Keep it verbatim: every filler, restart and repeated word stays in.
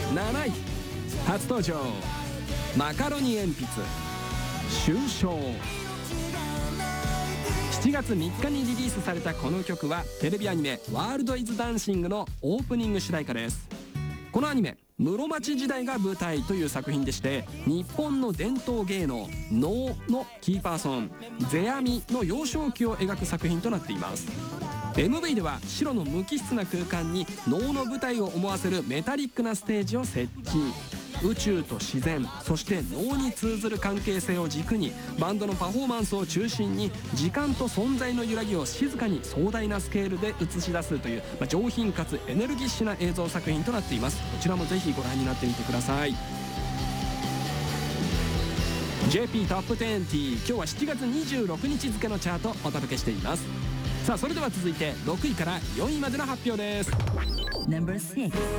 なない初登場マカロニ鉛筆終章。しちがつみっかにリリースされたこの曲はテレビアニメ「ワールド・イズ・ダンシング」のオープニング主題歌です。このアニメ室町時代が舞台という作品でして、日本の伝統芸能能のキーパーソン世阿弥の幼少期を描く作品となっています。 エムブイ では白の無機質な空間に能の舞台を思わせるメタリックなステージを設置。宇宙と自然、そして能に通ずる関係性を軸にバンドのパフォーマンスを中心に時間と存在の揺らぎを静かに壮大なスケールで映し出すという、まあ、上品かつエネルギッシュな映像作品となっています。こちらもぜひご覧になってみてください。 ジェーピー トップにじゅう、今日はしちがつにじゅうろくにち付のチャートお届けしています。さあそれでは続いてろくいからよんいまでの発表です。 ナンバーシックス